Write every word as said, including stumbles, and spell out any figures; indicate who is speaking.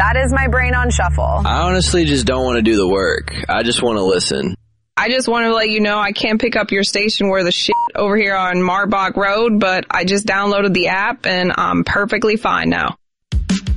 Speaker 1: That is my brain on shuffle.
Speaker 2: I honestly just don't want to do the work. I just want to listen.
Speaker 3: I just want to let you know I can't pick up your station where the shit over here on Marbach Road, but I just downloaded the app and I'm perfectly fine now.